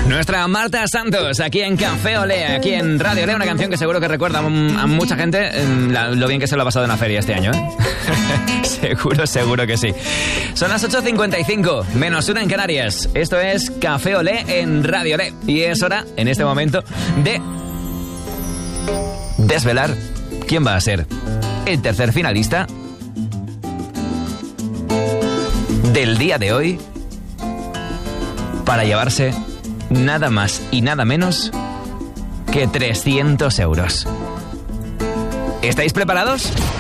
Nuestra Marta Santos, aquí en Café Olé, aquí en Radio Olé, una canción que seguro que recuerda a mucha gente lo bien que se lo ha pasado en la feria este año, ¿eh? Seguro que sí. Son las 8:55, -1 en Canarias. Esto es Café Olé en Radio Olé. Y es hora, en este momento, de desvelar quién va a ser el tercer finalista del día de hoy para llevarse nada más y nada menos que 300 euros. ¿Estáis preparados?